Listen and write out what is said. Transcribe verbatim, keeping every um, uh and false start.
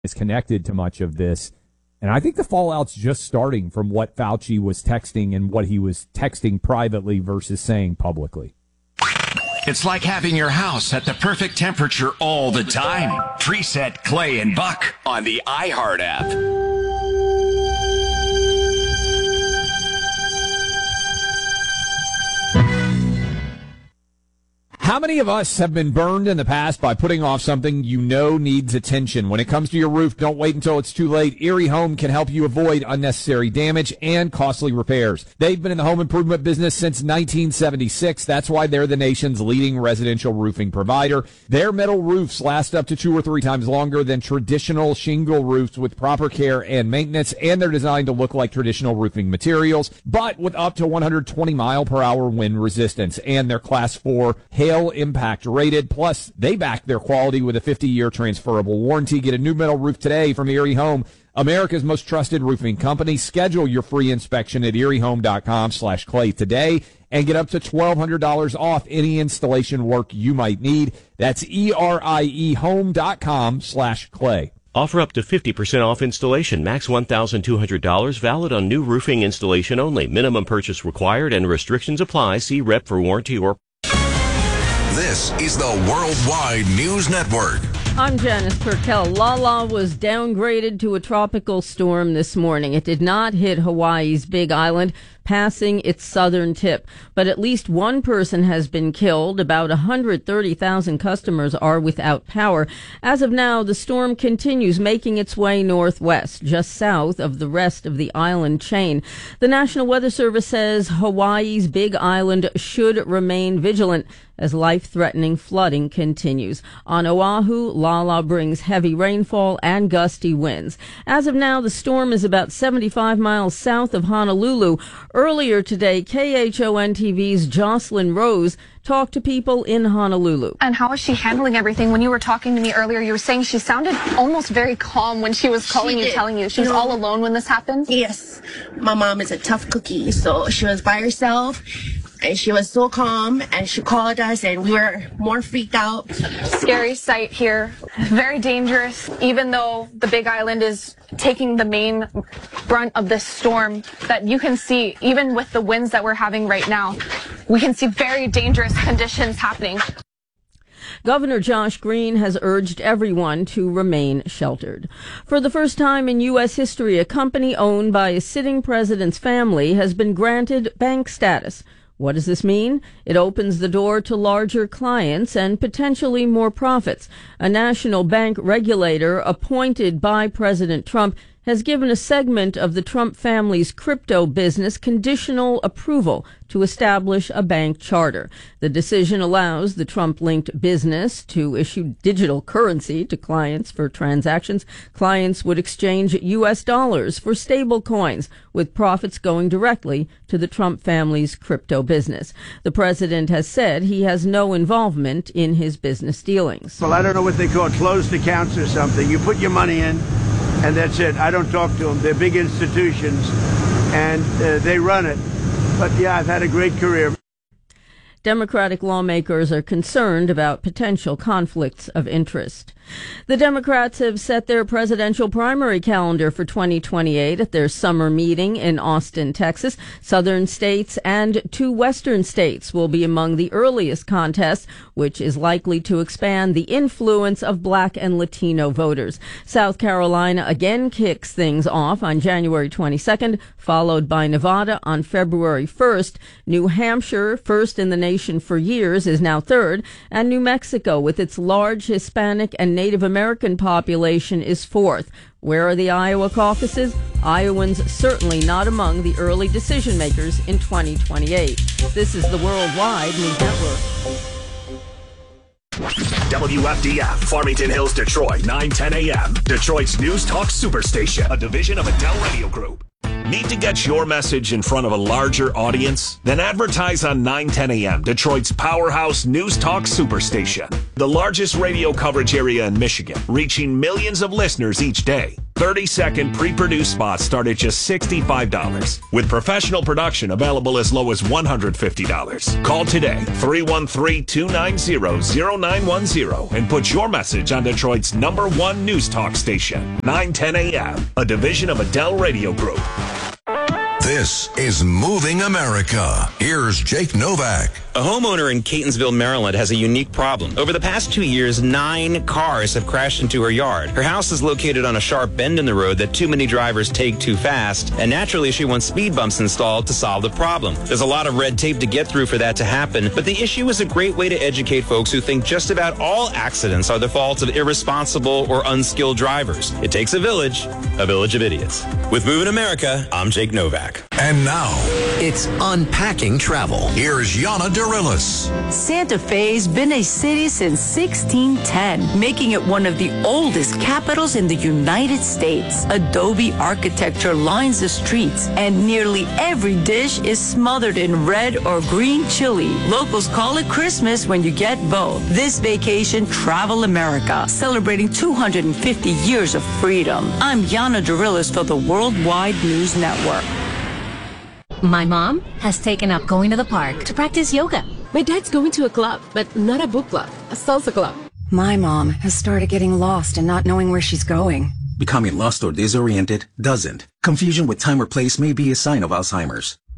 is connected to much of this. And I think the fallout's just starting from what Fauci was texting and what he was texting privately versus saying publicly. It's like having your house at the perfect temperature all the time. Preset Clay and Buck on the iHeart app. How many of us have been burned in the past by putting off something you know needs attention? When it comes to your roof, don't wait until it's too late. Erie Home can help you avoid unnecessary damage and costly repairs. They've been in the home improvement business since nineteen seventy-six. That's why they're the nation's leading residential roofing provider. Their metal roofs last up to two or three times longer than traditional shingle roofs with proper care and maintenance, and they're designed to look like traditional roofing materials, but with up to one hundred twenty mile per hour wind resistance. And they're class four hail impact rated. Plus, they back their quality with a fifty year transferable warranty. Get a new metal roof today from Erie Home, America's most trusted roofing company. Schedule your free inspection at eriehome.com slash clay today and get up to twelve hundred dollars off any installation work you might need. That's E-R-I-E home.com slash clay. Offer up to fifty percent off installation. Max one thousand two hundred dollars. Valid on new roofing installation only. Minimum purchase required and restrictions apply. See rep for warranty or... This is the Worldwide News Network. I'm Janice Perkel. Lala was downgraded to a tropical storm this morning. It did not hit Hawaii's Big Island, passing its southern tip. But at least one person has been killed. About one hundred thirty thousand customers are without power. As of now, the storm continues making its way northwest, just south of the rest of the island chain. The National Weather Service says Hawaii's Big Island should remain vigilant as life-threatening flooding continues. On Oahu, Lala brings heavy rainfall and gusty winds. As of now, the storm is about seventy-five miles south of Honolulu. Earlier today, K H O N T V's Jocelyn Rose talked to people in Honolulu. And how is she handling everything? When you were talking to me earlier, you were saying she sounded almost very calm when she was calling you, telling you. She was all alone when this happened? Yes. My mom is a tough cookie, so she was by herself. And she was so calm, and she called us, and we were more freaked out. Scary sight here. Very dangerous, even though the Big Island is taking the main brunt of this storm that you can see, even with the winds that we're having right now, we can see very dangerous conditions happening. Governor Josh Green has urged everyone to remain sheltered. For the first time in U S history, a company owned by a sitting president's family has been granted bank status. What does this mean? It opens the door to larger clients and potentially more profits. A national bank regulator appointed by President Trump has given a segment of the Trump family's crypto business conditional approval to establish a bank charter. The decision allows the Trump-linked business to issue digital currency to clients for transactions. Clients would exchange U S dollars for stable coins, with profits going directly to the Trump family's crypto business. The president has said he has no involvement in his business dealings. Well, I don't know what they call closed accounts or something. You put your money in, and that's it. I don't talk to them. They're big institutions, and uh, they run it. But, yeah, I've had a great career. Democratic lawmakers are concerned about potential conflicts of interest. The Democrats have set their presidential primary calendar for twenty twenty-eight at their summer meeting in Austin, Texas. Southern states and two western states will be among the earliest contests, which is likely to expand the influence of Black and Latino voters. South Carolina again kicks things off on January twenty-second, followed by Nevada on February first. New Hampshire, first in the nation for years, is now third, and New Mexico, with its large Hispanic and Native American population, is fourth. Where are the Iowa caucuses? Iowans certainly not among the early decision makers in twenty twenty-eight. This is the Worldwide News Network. W F D F, Farmington Hills, Detroit, nine ten a.m. Detroit's News Talk Superstation, a division of Adele Radio Group. Need to get your message in front of a larger audience? Then advertise on nine ten a.m., Detroit's powerhouse News Talk Superstation, the largest radio coverage area in Michigan, reaching millions of listeners each day. thirty-second pre-produced spots start at just sixty-five dollars, with professional production available as low as one hundred fifty dollars. Call today, three one three, two nine zero, zero nine one zero, and put your message on Detroit's number one news talk station, nine ten A M, a division of Adele Radio Group. This is Moving America. Here's Jake Novak. A homeowner in Catonsville, Maryland has a unique problem. Over the past two years, nine cars have crashed into her yard. Her house is located on a sharp bend in the road that too many drivers take too fast, and naturally she wants speed bumps installed to solve the problem. There's a lot of red tape to get through for that to happen, but the issue is a great way to educate folks who think just about all accidents are the fault of irresponsible or unskilled drivers. It takes a village, a village of idiots. With Moving America, I'm Jake Novak. And now, it's Unpacking Travel. Here's Yana Dorillis. Santa Fe's been a city since sixteen ten, making it one of the oldest capitals in the United States. Adobe architecture lines the streets, and nearly every dish is smothered in red or green chili. Locals call it Christmas when you get both. This vacation, Travel America, celebrating two hundred fifty years of freedom. I'm Yana Dorillis for the Worldwide News Network. My mom has taken up going to the park to practice yoga. My dad's going to a club, but not a book club, a salsa club. My mom has started getting lost and not knowing where she's going. Becoming lost or disoriented doesn't. Confusion with time or place may be a sign of Alzheimer's.